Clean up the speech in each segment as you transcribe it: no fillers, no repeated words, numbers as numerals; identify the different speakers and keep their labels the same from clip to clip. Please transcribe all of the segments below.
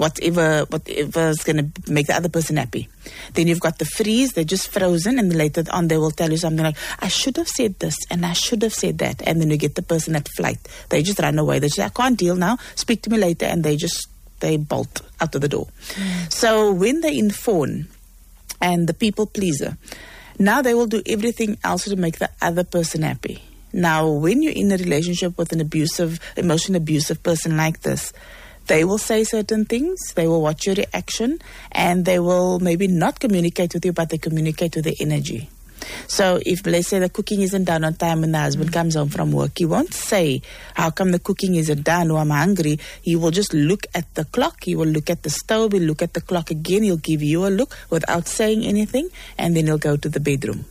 Speaker 1: whatever's going to make the other person happy. Then you've got the freeze, they're just frozen, and later on they will tell you something like, I should have said this and I should have said that. And then you get the person at flight. They just run away. They say, I can't deal now, speak to me later, and they bolt out of the door. So when they're in fawn and the people pleaser, now they will do everything else to make the other person happy. Now, when you're in a relationship with an emotion abusive person like this, they will say certain things, they will watch your reaction, and they will maybe not communicate with you, but they communicate with the energy. So if, let's say, the cooking isn't done on time when the husband comes home from work, he won't say, how come the cooking isn't done, or I'm hungry. He will just look at the clock, he will look at the stove, he'll look at the clock again, he'll give you a look without saying anything, and then he'll go to the bedroom.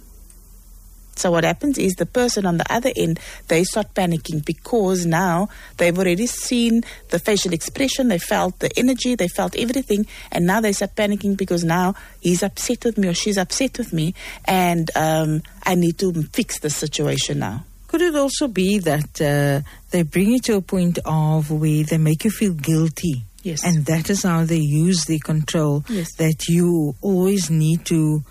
Speaker 1: So what happens is the person on the other end, they start panicking because now they've already seen the facial expression, they felt the energy, they felt everything, and now they start panicking because now he's upset with me or she's upset with me, and I need to fix the situation now.
Speaker 2: Could it also be that they bring you to a point of where they make you feel guilty?
Speaker 1: Yes.
Speaker 2: And that is how they use the control,
Speaker 1: yes,
Speaker 2: that you always need to,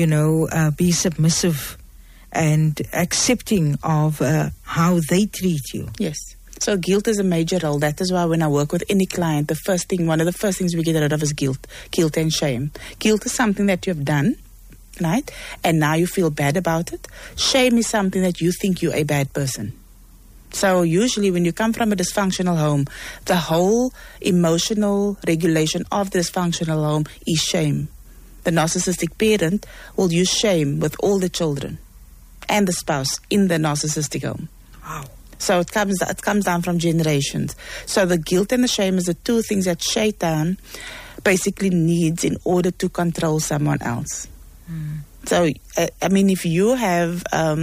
Speaker 2: be submissive and accepting of how they treat you.
Speaker 1: Yes. So guilt is a major role. That is why when I work with any client, one of the first things we get rid of is guilt and shame. Guilt is something that you have done, right? And now you feel bad about it. Shame is something that you think you're a bad person. So usually when you come from a dysfunctional home, the whole emotional regulation of the dysfunctional home is shame. The narcissistic parent will use shame with all the children and the spouse in the narcissistic home.
Speaker 2: Wow.
Speaker 1: So it comes down from generations. So the guilt and the shame is the two things that Shaitan basically needs in order to control someone else. So, if you have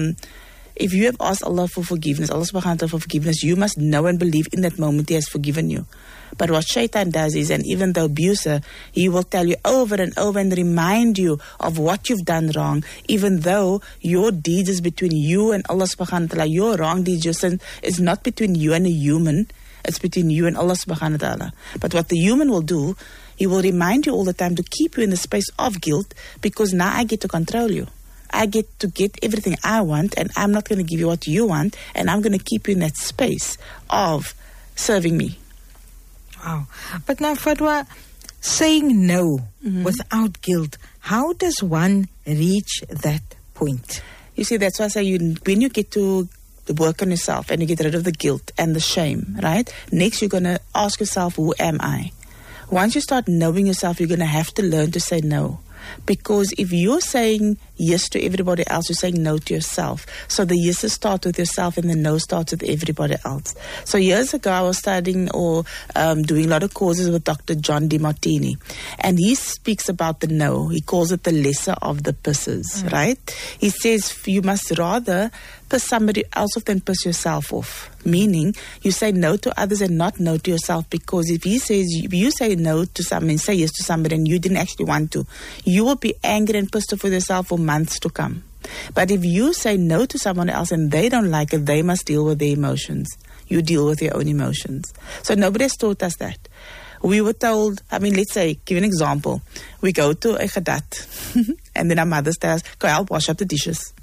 Speaker 1: asked Allah for forgiveness, Allah subhanahu wa ta'ala for forgiveness, you must know and believe in that moment He has forgiven you. But what Shaitan does is, and even the abuser, he will tell you over and over and remind you of what you've done wrong, even though your deeds is between you and Allah subhanahu wa ta'ala. Your wrong deeds, your sin, is not between you and a human. It's between you and Allah subhanahu wa ta'ala. But what the human will do, he will remind you all the time to keep you in the space of guilt, because now I get to control you. I get to get everything I want, and I'm not going to give you what you want, and I'm going to keep you in that space of serving me.
Speaker 2: Wow. But now, Fadwa, saying no without guilt, how does one reach that point?
Speaker 1: You see, that's why I say when you get to work on yourself and you get rid of the guilt and the shame, right? Next, you're going to ask yourself, who am I? Once you start knowing yourself, you're going to have to learn to say no. Because if you're saying yes to everybody else, you're saying no to yourself. So the yeses start with yourself and the no starts with everybody else. So years ago, I was studying or doing a lot of courses with Dr. John DeMartini. And he speaks about the no. He calls it the lesser of the pisses, right? He says you must rather piss somebody else off than piss yourself off. Meaning, you say no to others and not no to yourself, because if you say no to somebody, say yes to somebody and you didn't actually want to, you will be angry and pissed off with yourself for months to come. But if you say no to someone else and they don't like it, they must deal with their emotions. You deal with your own emotions. So nobody has taught us that. We were told, let's say, give an example. We go to a Khadat and then our mother says, go help wash up the dishes.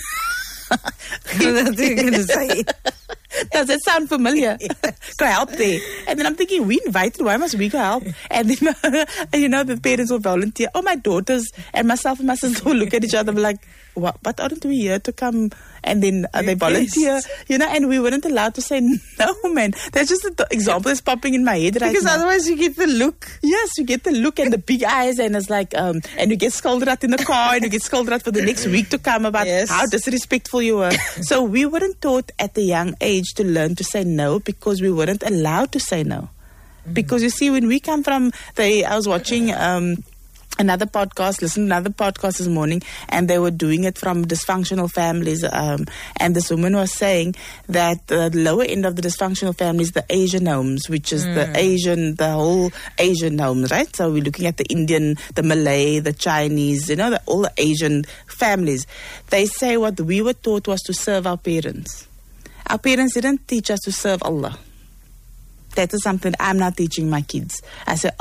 Speaker 2: That's what you're going to say.
Speaker 1: Does that sound familiar? Yeah. Go help there. And then I'm thinking, we invited, why must we go help? And then, the parents will volunteer. Oh, my daughters and myself and my sister will look at each other like, what aren't we here to come? And then they volunteer, and we weren't allowed to say, no, man. That's just an example that's popping in my head right
Speaker 2: because
Speaker 1: now.
Speaker 2: Otherwise you get the look.
Speaker 1: Yes, you get the look and the big eyes, and it's like, and you get scolded at in the car, and you get scolded at for the next week to come about how disrespectful you were. So we weren't taught at a young age to learn to say no, because we weren't allowed to say no. Because you see, when we come from I was watching another podcast, listened to another podcast this morning, and they were doing it from dysfunctional families. And this woman was saying that the lower end of the dysfunctional family is the Asian homes, which is the whole Asian homes, right? So we're looking at the Indian, the Malay, the Chinese, all the Asian families. They say what we were taught was to serve our parents. Our parents didn't teach us to serve Allah. That is something I'm not teaching my kids. I say,